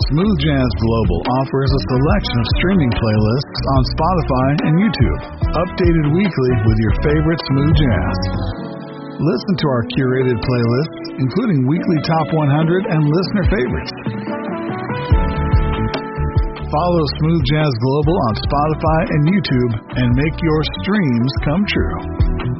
Smooth Jazz Global offers a selection of streaming playlists on Spotify and YouTube, updated weekly with your favorite smooth jazz. Listen to our curated playlists, including weekly Top 100 and listener favorites. Follow Smooth Jazz Global on Spotify and YouTube and make your streams come true.